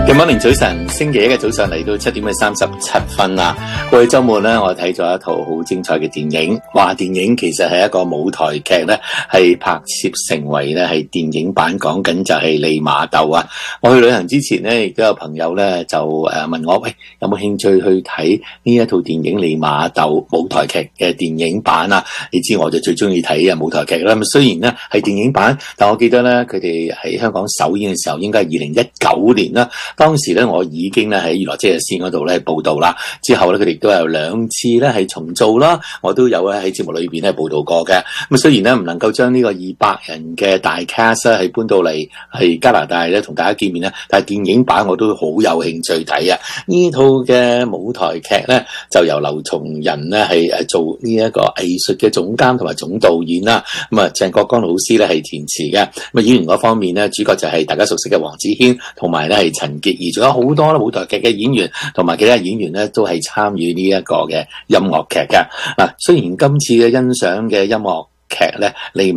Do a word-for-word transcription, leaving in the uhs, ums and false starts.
Good morning，早晨，星期一嘅早上嚟到七點嘅三十七分啦。過去周末咧，我睇咗一套好精彩嘅電影。話電影其實係一個舞台劇咧，係拍攝成為咧係電影版，講緊就係利瑪竇啊。我去旅行之前咧，亦都有朋友咧就誒問我，喂，有冇興趣去睇呢一套電影利瑪竇舞台劇嘅電影版啊？你知我就最中意睇啊舞台劇啦。咁雖然咧係電影版，但我記得咧佢哋喺香港首演嘅時候，應該係二零一九年啦。當時咧，我已經咧喺娛樂遮日線嗰度咧報道啦。之後咧，佢哋都有兩次咧係重做啦，我都有咧喺節目裏邊咧報道過嘅。咁雖然咧唔能夠將呢個二百人嘅大 cast 咧係搬到嚟係加拿大咧同大家見面咧，但係電影版我都好有興趣睇啊！呢套嘅舞台劇咧就由劉松仁咧係誒做呢一個藝術嘅總監同埋總導演啦。咁啊，鄭國江老師咧係填詞嘅。咁啊，演員嗰方面咧，主角就係大家熟悉嘅黃子軒同埋咧係陳潔儀，仲有好多舞台劇嘅演員同埋其他演員咧都係參與呢一個嘅音樂劇嘅。嗱，雖然今次嘅欣賞嘅音樂劇咧，利